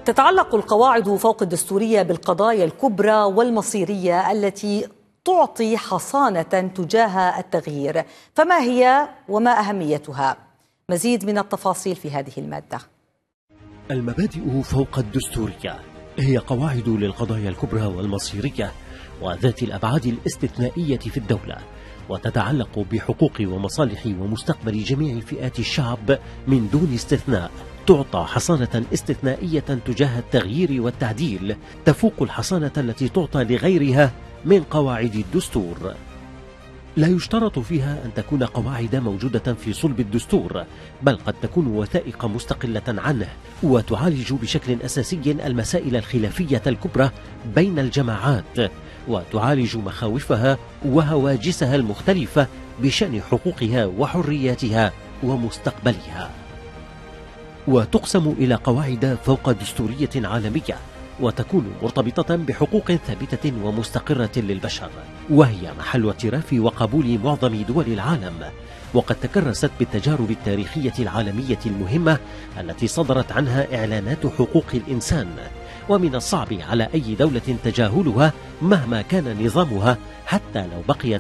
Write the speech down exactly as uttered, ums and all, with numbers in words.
تتعلق القواعد فوق الدستورية بالقضايا الكبرى والمصيرية التي تعطي حصانة تجاه التغيير، فما هي وما أهميتها؟ مزيد من التفاصيل في هذه المادة. المبادئ فوق الدستورية هي قواعد للقضايا الكبرى والمصيرية وذات الأبعاد الاستثنائية في الدولة، وتتعلق بحقوق ومصالح ومستقبل جميع فئات الشعب من دون استثناء. تعطى حصانة استثنائية تجاه التغيير والتعديل تفوق الحصانة التي تعطى لغيرها من قواعد الدستور. لا يشترط فيها أن تكون قواعد موجودة في صلب الدستور، بل قد تكون وثائق مستقلة عنه وتعالج بشكل أساسي المسائل الخلافية الكبرى بين الجماعات، وتعالج مخاوفها وهواجسها المختلفة بشأن حقوقها وحرياتها ومستقبلها. وتقسم إلى قواعد فوق دستورية عالمية، وتكون مرتبطة بحقوق ثابتة ومستقرة للبشر، وهي محل اعتراف وقبول معظم دول العالم، وقد تكرست بالتجارب التاريخية العالمية المهمة التي صدرت عنها إعلانات حقوق الإنسان، ومن الصعب على أي دولة تجاهلها مهما كان نظامها حتى لو بقيت